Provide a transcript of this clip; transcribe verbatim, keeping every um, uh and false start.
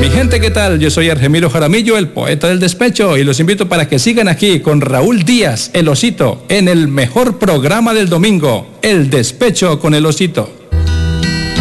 Mi gente, ¿qué tal? Yo soy Argemiro Jaramillo, el poeta del despecho, y los invito para que sigan aquí con Raúl Díaz, el Osito, en el mejor programa del domingo, El Despecho con el Osito.